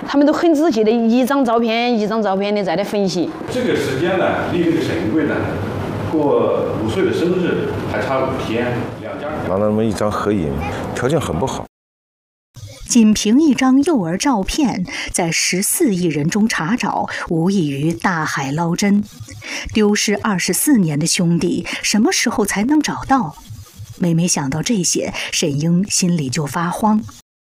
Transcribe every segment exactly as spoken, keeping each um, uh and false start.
他们都很仔细的一张照片一张照片的在那分析。 这个时间呢，离这个沈云贵呢过五岁的生日还差五天，两家拿了那么一张合影，条件很不好。 仅凭一张幼儿照片，在十四亿人中查找，无异于大海捞针。丢失二十四年的兄弟，什么时候才能找到？每每想到这些，沈英心里就发慌。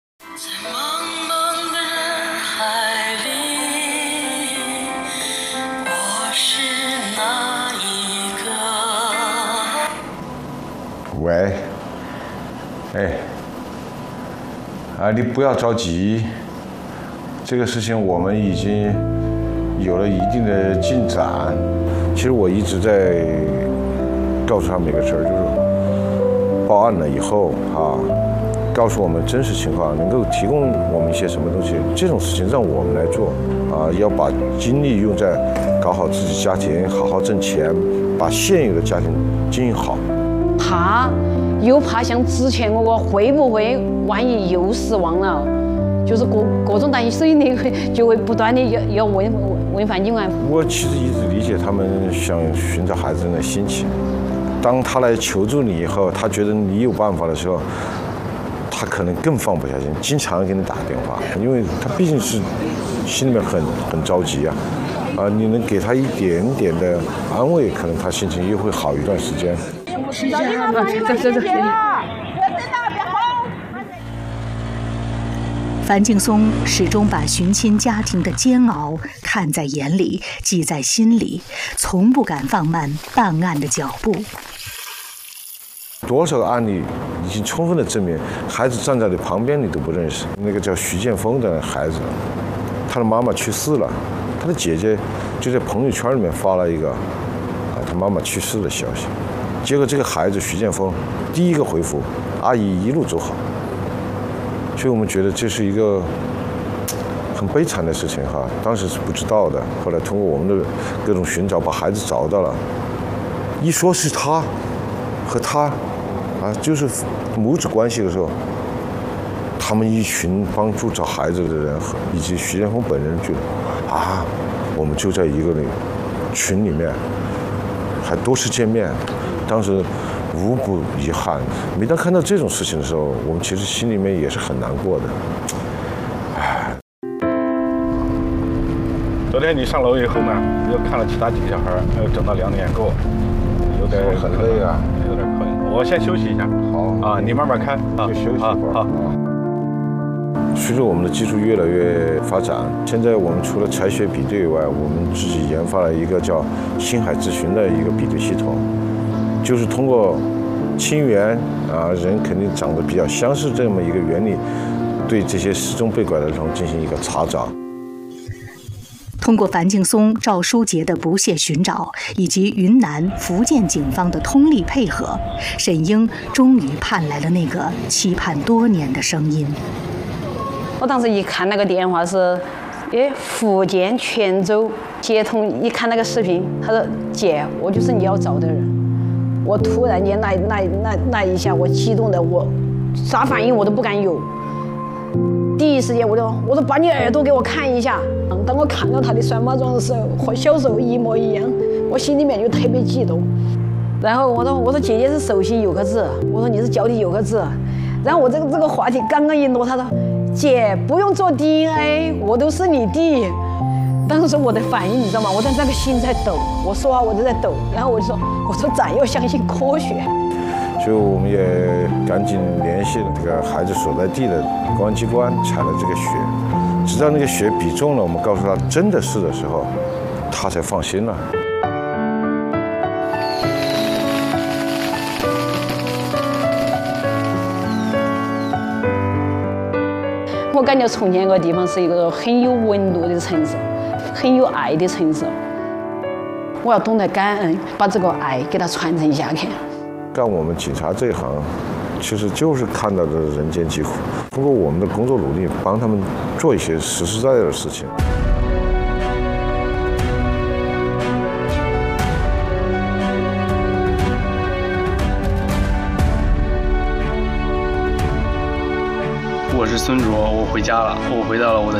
喂，哎。啊，你不要着急，这个事情我们已经有了一定的进展。其实我一直在告诉他们一个事儿，就是报案了以后啊，告诉我们真实情况，能够提供我们一些什么东西，这种事情让我们来做啊，要把精力用在搞好自己家庭，好好挣钱，把现有的家庭经营好。 他又怕像之前我会不会万一又失望了，就是各各种担心，所以你会就会不断的要要问问范警官。 我其实一直理解他们想寻找孩子的心情。当他来求助你以后，他觉得你有办法的时候，他可能更放不下心，经常给你打电话，因为他毕竟是心里面很很着急啊。啊，你能给他一点点的安慰，可能他心情又会好一段时间。 是这样的，这这这。 樊劲松始终把寻亲家庭的煎熬看在眼里，记在心里，从不敢放慢办案的脚步。 多少个案例已经充分的证明，孩子站在你旁边你都不认识。那个叫徐建峰的孩子，他的妈妈去世了，他的姐姐就在朋友圈里面发了一个啊，他妈妈去世的消息。结果这个孩子徐建峰第一个回复：“阿姨一路走好。”所以我们觉得这是一个很悲惨的事情哈，当时是不知道的，后来通过我们的各种寻找，把孩子找到了。一说是他和他啊，就是母子关系的时候，他们一群帮助找孩子的人以及徐建峰本人觉得啊，我们就在一个那个群里面，还多次见面，当时无不遗憾。每当看到这种事情的时候，我们其实心里面也是很难过的。唉， 昨天你上楼以后呢，又看了其他几个小孩，又整到两点过，有点很累啊， 有点困。我先休息一下。 好啊，你慢慢看， 就休息一会儿。 好。 随着我们的技术越来越发展，现在我们除了采血比对以外，我们自己研发了一个叫星海咨询的一个比对系统。就是通过亲缘啊，人肯定长得比较相似这么一个原理，对这些失踪被拐的儿童进行一个查找。 通过樊劲松、赵书杰的不懈寻找，以及云南、福建警方的通力配合，沈英终于盼来了那个期盼多年的声音。 我当时一看那个电话是，哎，福建泉州接通，一看那个视频，他说：“姐，我就是你要找的人。”我突然间那那那那一下，我激动的我啥反应我都不敢有。第一时间我就我说把你耳朵给我看一下。当我看到他的双马状的时候，和小时候一模一样，我心里面就特别激动。然后我说我说姐姐是手心有个痣，我说你是脚底有个痣。然后我这个这个话题刚刚一落，他说姐不用做 D N A， 我都是你弟。当时我的反应你知道吗？我在那个心在抖，我说话我就在抖，然后我就说我说咱要相信科学。 所以我们也赶紧联系了这个孩子所在地的公安机关，采了这个血，直到那个血比中了，我们告诉他真的是的时候，他才放心了。 我感觉重庆这个地方是一个很有温度的城市，很有爱的城市。我要懂得感恩，把这个爱给它传承下去。 干我们警察这一行，其实就是看到的人间疾苦，通过我们的工作努力，帮他们做一些实实在在的事情。 我是孙卓，我回家了，我回到了我的